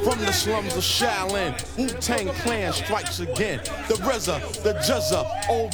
From the slums of Shaolin, Wu-Tang Clan strikes again. The RZA, the Juzza, Old